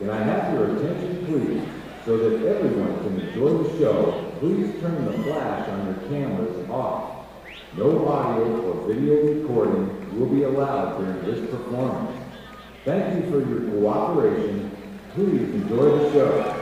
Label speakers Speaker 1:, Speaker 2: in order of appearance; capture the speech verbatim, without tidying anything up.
Speaker 1: Can I have your attention, please? So that everyone can enjoy the show, please turn the flash on your cameras off. No audio or video recording will be allowed during this performance. Thank you for your cooperation. Please enjoy the show.